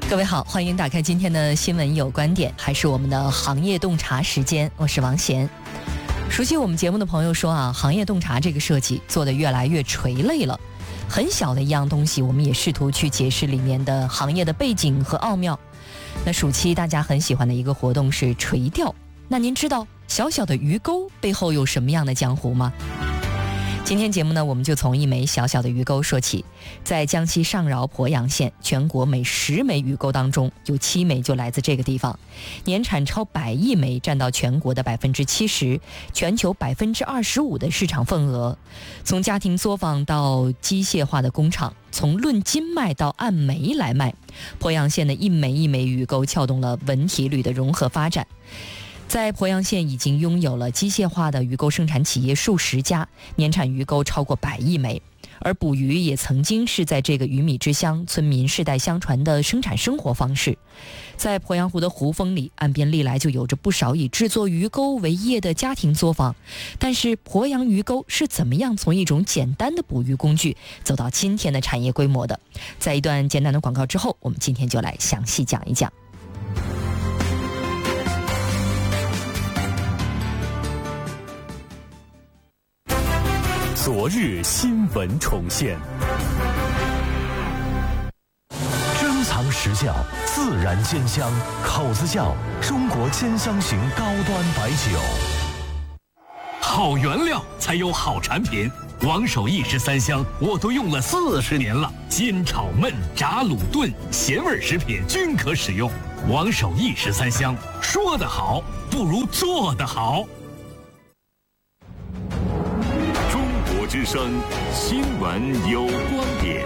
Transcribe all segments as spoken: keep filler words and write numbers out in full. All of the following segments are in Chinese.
各位好，欢迎打开今天的新闻有观点，还是我们的行业洞察时间，我是王贤。熟悉我们节目的朋友说啊，行业洞察这个设计做得越来越垂类了，很小的一样东西，我们也试图去解释里面的行业的背景和奥妙。那暑期大家很喜欢的一个活动是垂钓，那您知道小小的鱼钩背后有什么样的江湖吗？今天节目呢，我们就从一枚小小的鱼钩说起。在江西上饶鄱阳县，全国每十枚鱼钩当中有七枚就来自这个地方，年产超百亿枚，占到全国的百分之七十，全球百分之二十五的市场份额。从家庭作坊到机械化的工厂，从论斤卖到按枚来卖，鄱阳县的一枚一枚鱼钩撬动了文体旅的融合发展。在鄱阳县已经拥有了机械化的鱼钩生产企业数十家，年产鱼钩超过百亿枚。而捕鱼也曾经是在这个鱼米之乡村民世代相传的生产生活方式。在鄱阳湖的湖风里，岸边历来就有着不少以制作鱼钩为业的家庭作坊。但是鄱阳鱼钩是怎么样从一种简单的捕鱼工具走到今天的产业规模的？在一段简单的广告之后，我们今天就来详细讲一讲。 昨日新闻重现，珍藏实窖，自然煎香，口子窖，中国煎香型高端白酒。 好原料才有好产品，王守义十三香我都用了四十年了，煎炒焖炸卤炖咸味食品均可使用。王守义十三香，说得好不如做得好。 之声新闻有观点。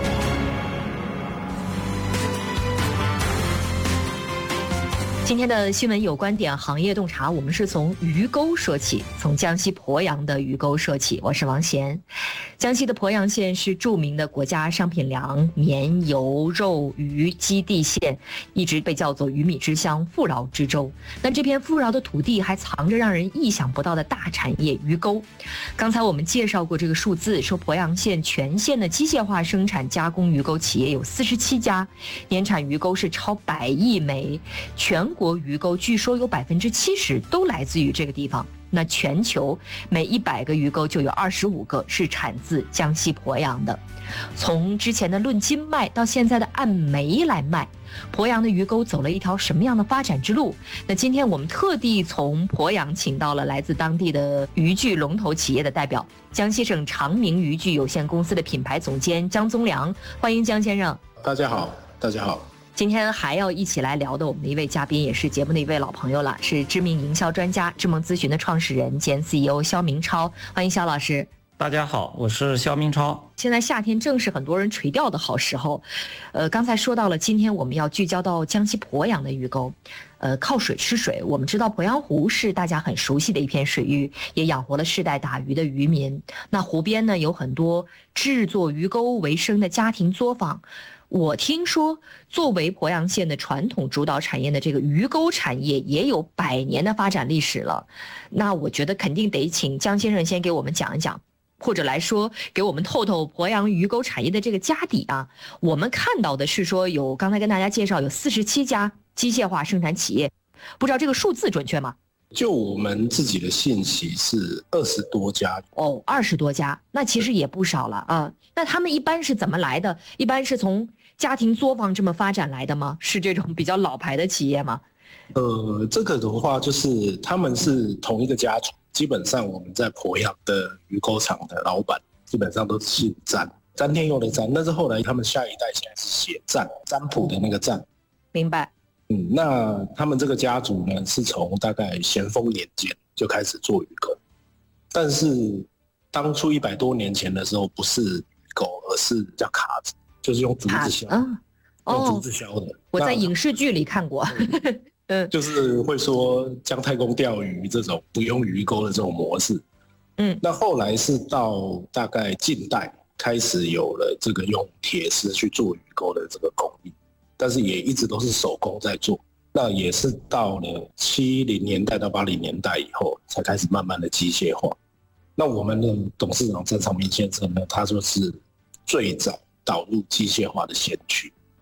今天的新闻有观点行业洞察，我们是从鱼钩说起，从江西鄱阳的鱼钩说起。我是王贤。江西的鄱阳县是著名的国家商品粮、棉、油、肉、鱼基地县，一直被叫做鱼米之乡、富饶之州。那这片富饶的土地还藏着让人意想不到的大产业鱼钩。刚才我们介绍过这个数字，说鄱阳县全县的机械化生产加工鱼钩企业有四十七家，年产鱼钩是超百亿枚，全国鱼钩据说有百分之七十都来自于这个地方。那全球每一百个鱼钩就有二十五个是产自江西鄱阳的。从之前的论斤卖到现在的按枚来卖，鄱阳的鱼钩走了一条什么样的发展之路？那今天我们特地从鄱阳请到了来自当地的渔具龙头企业的代表，江西省长明渔具有限公司的品牌总监江宗良，欢迎江先生。 大家好，大家好。 今天还要一起来聊的我们的一位嘉宾，也是节目的一位老朋友了，是知名营销专家智梦咨询的创始人兼 C E O 肖明超，欢迎肖老师。 大家好，我是肖明超。 现在夏天正是很多人垂钓的好时候，呃，刚才说到了，今天我们要聚焦到江西鄱阳的鱼钩，呃，靠水吃水。我们知道鄱阳湖是大家很熟悉的一片水域，也养活了世代打鱼的渔民。那湖边呢，有很多制作鱼钩为生的家庭作坊。我听说，作为鄱阳县的传统主导产业的这个鱼钩产业，也有百年的发展历史了。那我觉得肯定得请江先生先给我们讲一讲，或者来说给我们透透鄱阳鱼钩产业的这个家底啊。我们看到的是说有，刚才跟大家介绍有四十七家机械化生产企业，不知道这个数字准确吗？ 就我们自己的信息是二十多家哦，二十多家，那其实也不少了啊。那他们一般是怎么来的？一般是从家庭作坊这么发展来的吗？是这种比较老牌的企业吗？ 呃，这个的话就是他们是同一个家族，基本上我们在鄱阳的鱼钩厂的老板基本上都是姓詹，詹天佑的詹，但是后来他们下一代现在是写占，占卜的那个占。 明白。 嗯，那他们这个家族呢，是从大概咸丰年间就开始做鱼钩，但是当初一百多年前的时候，不是鱼钩，而是叫卡子，就是用竹子削，嗯，用竹子削的。 我在影视剧里看过， 嗯，就是会说姜太公钓鱼这种不用鱼钩的这种模式，嗯，那后来是到大概近代开始有了这个用铁丝去做鱼钩的这个工艺。但是也一直都是手工在做，那也是到了七零年代到八零年代以后，才开始慢慢的机械化。那我们的董事长郑长明先生呢，他就是最早导入机械化的先驱。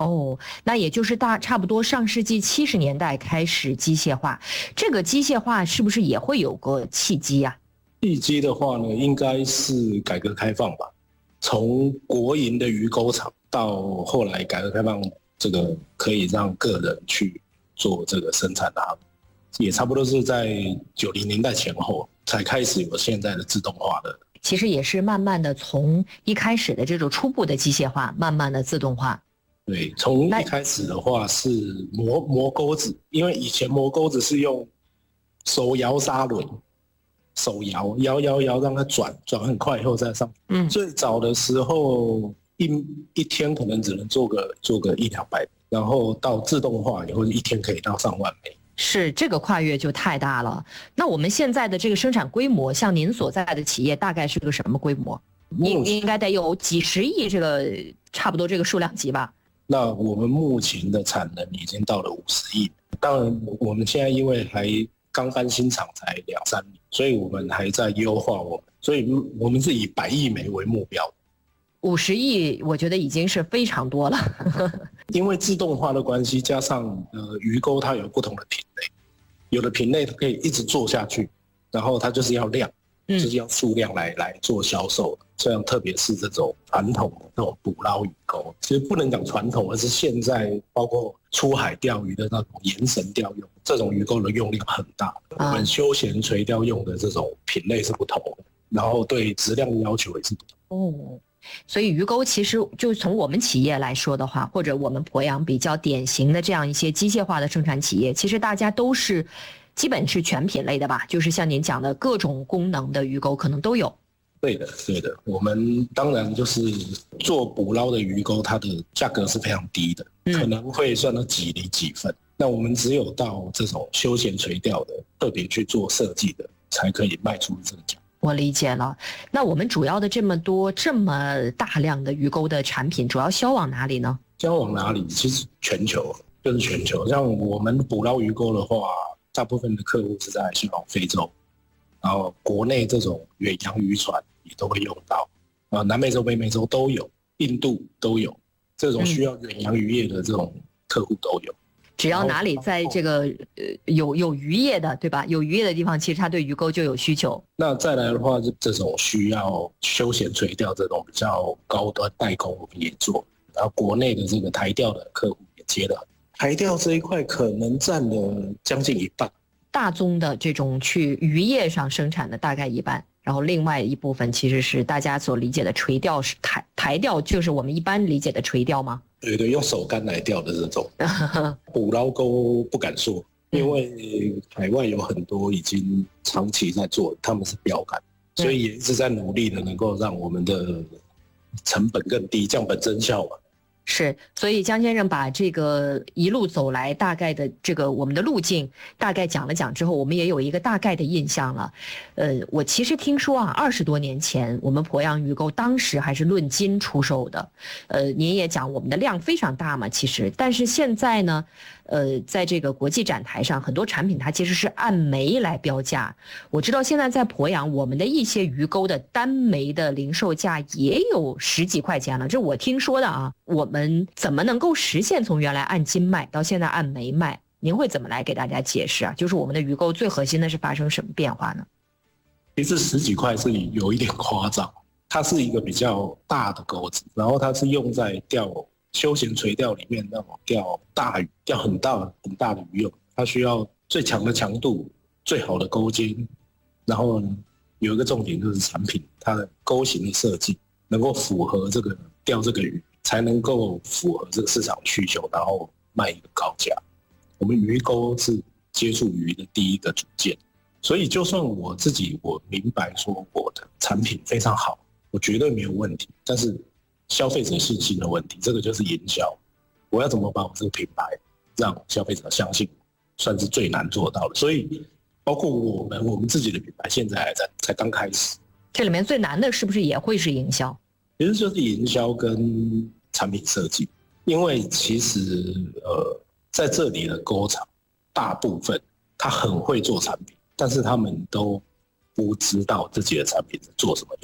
哦，那也就是大差不多上世纪七十年代开始机械化，这个机械化是不是也会有个契机啊？ 契机的话呢，应该是改革开放吧。从国营的鱼钩厂到后来改革开放，这个可以让个人去做这个生产的，也差不多是在九零年代前后才开始有现在的自动化的。 其实也是慢慢的从一开始的这种初步的机械化，慢慢的自动化。 对，从一开始的话是磨磨钩子，因为以前磨钩子是用手摇砂轮，手摇摇摇摇让它转转很快以后再上。嗯，最早的时候一一天可能只能做个做个一两百，然后到自动化以后一天可以到上万枚。 是，这个跨越就太大了。那我们现在的这个生产规模，像您所在的企业大概是个什么规模？应应该得有几十亿这个差不多这个数量级吧？ 那我们目前的产能已经到了五十亿。当然我们现在因为还刚搬新厂才两三年，所以我们还在优化我们，所以我们是以百亿枚为目标。 五十亿我觉得已经是非常多了。 因为自动化的关系，加上呃鱼钩它有不同的品类，有的品类它可以一直做下去，然后它就是要量，嗯、就是要数量来来做销售。这样特别是这种传统的这种捕捞鱼钩，其实不能讲传统，而是现在包括出海钓鱼的那种延绳钓用，这种鱼钩的用量很大。啊、我们休闲垂钓用的这种品类是不同的，然后对质量的要求也是不同。 哦。所以鱼钩其实就从我们企业来说的话，或者我们鄱阳比较典型的这样一些机械化的生产企业，其实大家都是基本是全品类的吧，就是像您讲的各种功能的鱼钩可能都有。 对的，对的。我们当然就是做捕捞的鱼钩，它的价格是非常低的，嗯、可能会算到几厘几分。那我们只有到这种休闲垂钓的，特别去做设计的，才可以卖出这个价。 我理解了。那我们主要的这么多这么大量的鱼钩的产品，主要销往哪里呢？ 销往哪里？其实全球，就是全球。像我们捕捞鱼钩的话，大部分的客户是在像非洲，然后国内这种远洋渔船也都会用到，啊，南美洲、北美洲都有，印度都有，这种需要远洋渔业的这种客户都有。 只要哪里在这个呃有有渔业的，对吧？有渔业的地方，其实它对鱼钩就有需求。 那再来的话，这种需要休闲垂钓这种比较高端代工，我们也做。然后国内的这个台钓的客户也接了，台钓这一块可能占了将近一半。 大宗的这种去渔业上生产的大概一半，然后另外一部分其实是大家所理解的垂钓，是台台钓，就是我们一般理解的垂钓吗？ 对对，用手竿来钓的这种捕捞钩不敢说，因为海外有很多已经长期在做，他们是标杆，所以也一直在努力的能够让我们的成本更低，降本增效嘛。 是，所以江先生把这个一路走来大概的这个我们的路径大概讲了讲之后，我们也有一个大概的印象了。呃，我其实听说啊，二十多年前我们鄱阳鱼钩当时还是论斤出售的。呃，您也讲我们的量非常大嘛，其实，但是现在呢，呃，在这个国际展台上，很多产品它其实是按枚来标价。我知道现在在鄱阳，我们的一些鱼钩的单枚的零售价也有十几块钱了，这我听说的啊。我们怎么能够实现从原来按斤卖到现在按枚卖？您会怎么来给大家解释啊？就是我们的鱼钩最核心的是发生什么变化呢？ 其实十几块是有一点夸张，它是一个比较大的钩子，然后它是用在钓休闲垂钓里面那种钓大鱼、钓很大很大的鱼用，它需要最强的强度、最好的钩尖，然后有一个重点就是产品它的钩型的设计能够符合这个钓这个鱼，才能够符合这个市场需求，然后卖一个高价。我们鱼钩是接触鱼的第一个组件，所以就算我自己我明白说我的产品非常好，我绝对没有问题，但是消费者信心的问题，这个就是营销。我要怎么把我这个品牌让消费者相信，算是最难做到的。所以包括我们我们自己的品牌现在还在才刚开始， 这里面最难的是不是也会是营销？ 其实就是营销跟产品设计，因为其实呃在这里的钩厂大部分他很会做产品，但是他们都不知道自己的产品是做什么用。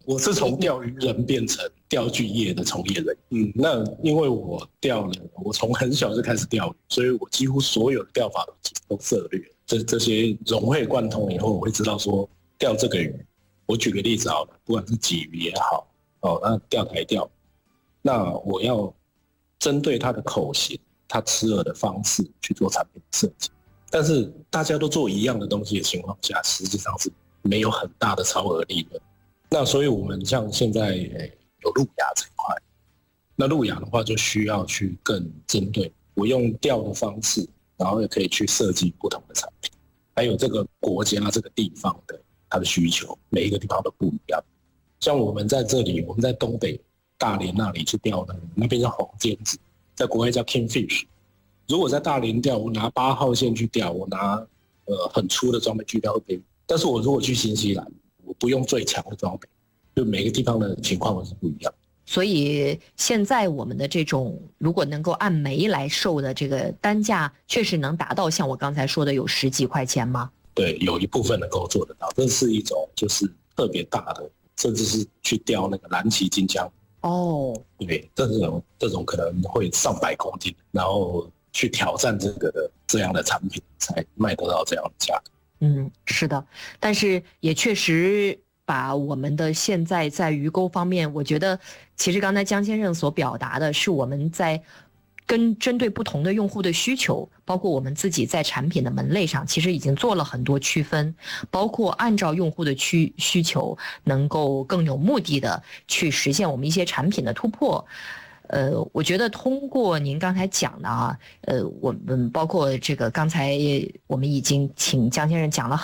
我是从钓鱼人变成钓具业的从业人。嗯，那因为我钓了，我从很小就开始钓鱼，所以我几乎所有的钓法都都涉猎。这这些融会贯通以后，我会知道说钓这个鱼。我举个例子好了，不管是鲫鱼也好，哦，那钓台钓，那我要针对它的口型、它吃饵的方式去做产品设计。但是大家都做一样的东西的情况下，实际上是没有很大的超额利润。那所以我们像现在有路亚这一块，那路亚的话就需要去更针对我用钓的方式，然后也可以去设计不同的产品，还有这个国家这个地方的它的需求，每一个地方都不一样。像我们在这里，我们在东北大连那里去钓的，那边叫黄尖子，在国外叫 kingfish。如果在大连钓，我拿八号线去钓，我拿呃很粗的装备去钓会被。但是我如果去新西兰，我不用最强的装备，就每个地方的情况都是不一样。 所以现在我们的这种如果能够按枚来售的这个单价，确实能达到像我刚才说的有十几块钱吗？ 对，有一部分能够做得到，这是一种就是特别大的，甚至是去钓那个蓝鳍金枪。 哦， 对，这种这种可能会上百公斤，然后去挑战这个的这样的产品，才卖得到这样的价格。 嗯，是的，但是也确实把我们的现在在鱼钩方面，我觉得其实刚才江先生所表达的是我们在跟针对不同的用户的需求，包括我们自己在产品的门类上，其实已经做了很多区分，包括按照用户的需需求，能够更有目的的去实现我们一些产品的突破。呃，我觉得通过您刚才讲的啊，呃，我们包括这个刚才我们已经请江先生讲了